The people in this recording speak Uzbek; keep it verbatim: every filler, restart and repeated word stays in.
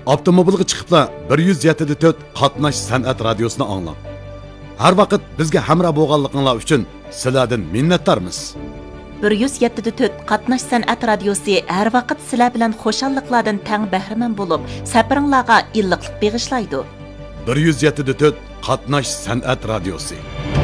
Avtomobilga chiqibla bir yuz yetti nuqta to'rt qatnash san'at radiosini anglang. Har vaqt bizga hamroh bo'lganligingiz uchun sizlardan minnatdormiz. bir yuz yetti nuqta to'rt qatnash san'at radiosi har vaqt sizlar bilan xushalliqlardan tang bahramand bo'lib, safaringlarga illiqlik bag'ishlaydi. bir yuz yetti nuqta to'rt qatnash san'at radiosi.